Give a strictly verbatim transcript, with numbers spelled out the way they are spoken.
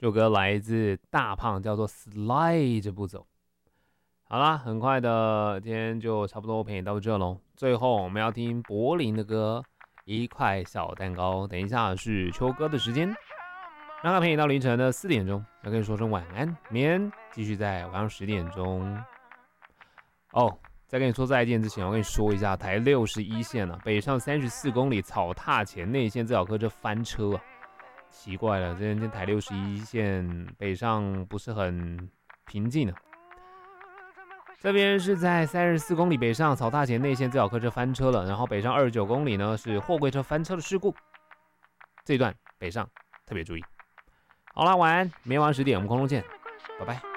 这首歌来自大胖，叫做《Slide》步走。好啦，很快的，今天就差不多陪你到这喽。最后我们要听柏林的歌《一块小蛋糕》。等一下是秋歌的时间，让他陪你到凌晨的四点钟，要跟你说声晚安，明天继续在晚上十点钟。哦，在跟你说再见之前，我跟你说一下台六十一线啊，北上三十四公里草踏前内线自小客车翻车啊。奇怪了，这天台六十一线北上不是很平静啊。这边是在三十四公里北上草踏前内线自小客车翻车了，然后北上二十九公里呢是货柜车翻车的事故。这一段北上特别注意。好啦，晚安，明天晚上十点我们空中见，拜拜。